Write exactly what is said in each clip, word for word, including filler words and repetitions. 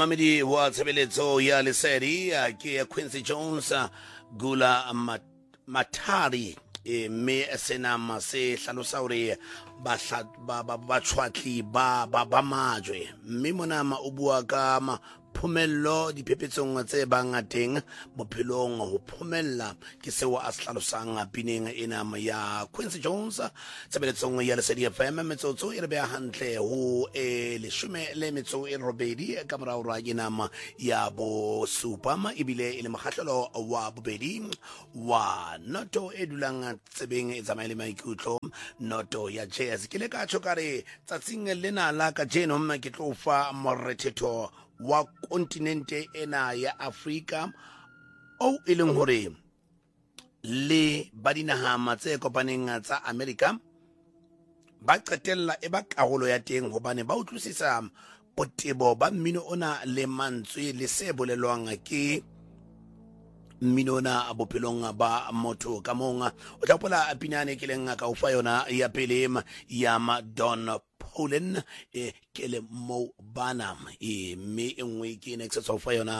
Mamidi wa tshebeletso ya lesedi ke Quincy Jones Gula Matari e me senama se hlalosa hore ba ba tshwatli ba ba majwe mme monama o bua ka phumello diphepetsong tse bangateng bophelong ho phumella ke seo a hlalosang pineng ena ya Quincy Jones tsebeletsong ya lesedi F M metsotso e re be hantle ho e leshome le metso e robedi ka morao ra ena ya bo supama ibile ile makgahlelo wa bobedi wa noto e dulang tsebeng e tsamaile maikutlo noto ya jazz ke le ka tshokare tsatsing lena la ka jenom ke tlo fa morethetho wa kontinente ena ya Afrika o ileng hore le badinaha tse kopaneng tsa America ba qetella e ba karolo ya teng hobane ba utlwisisa potebo ba mmino ona le mantswe le se bolelwang ke mmino na bophelong ba motho ka monga o tla pola pinane ke leng ka o fa yona ya pele ya Madonna Poland e kele mo bana e me enwe ke nexus of yona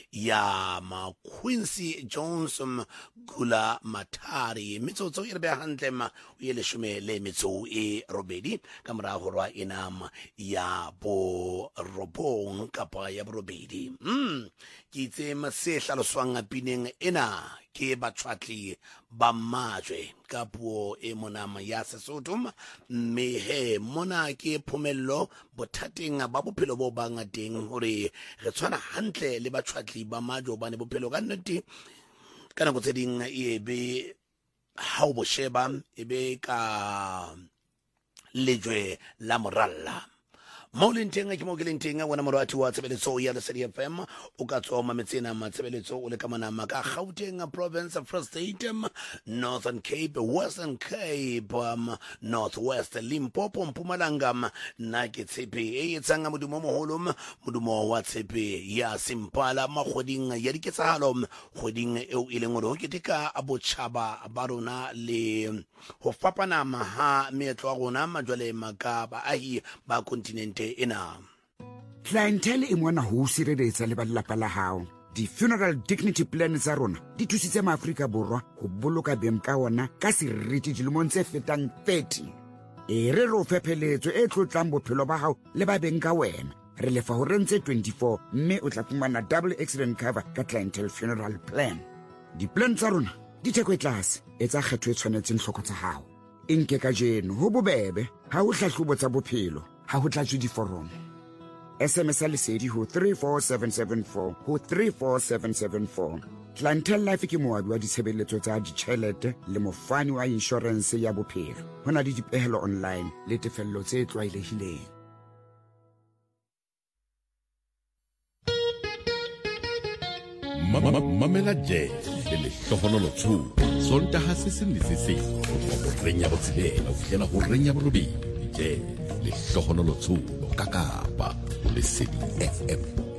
ya ma Quincy Jones Gula Matari metsotso e re be hantle ma o ile shume le metso e robedi ka mora ho rwa enam ya bo robong kapa ya robedi mm ke itse ma se hlaloswang pineng ena ke batshwatli ba majwe ka puo e monama ya Sesotho mme he mona ke phumello bothateng ba bophelo bo bangateng hore re tshwana hantle le batshwatli ba majwe bane bophelo ka nnete kana go tseding e be ha o bo sheba e be ka lejwe la moralla Molintenga ke mogelentenga wana morati wa tshebeletso ya lesedi F M o ka tsoma metsena matshebeletso o le ka manama ka Gauteng province of Free State, Northern Cape, Western Cape, um, Northwest, Limpopo, Mpumalanga na ke tshepe e etsanga modumo moholo modumo wa tshepe ya Simpala magoding ya diketsahalo goding eo ile ngoro ke tika abotshaba ba rona le ho fapana maha meetlo a rona majwale makaba ahi ba kontinente ena. Clientele e mona ho sireletsa le ba lelapa la hao. Di funeral dignity plan tsa rona di thusitse maAfrika borwa ho boloka beng ka ona ka seriti dilemong tse fetang thirty. E re ro fepheletso e tlotlang bophelo ba hao le ba beng ka wena. Re lefa ho rentse twenty-four mme o tla fumana double accident cover ka clientele funeral plan. Di plan tsa rona di theko e tlase e tsa kgetho e tshwanetseng hloko tsa hao. Inke ka jeno ho bobebe ha o hlahlobo tsa bophelo ha ho tlatswe diforomo. S M S lesedi ho three four seven seven four ho three four seven seven four. Clientele Life ke moabi wa ditshebeletso tsa ditjhelete le mofani wa insurance ya bophelo. Hona le dipehelo online le tefello tse tlwaelehileng. Mamela Jazz le hlohonolo tshu sonta ha se se le se se go renya botsebela o fihlela go renya borobedi je le hlohonolo tshu ka kapa le Lesedi F M.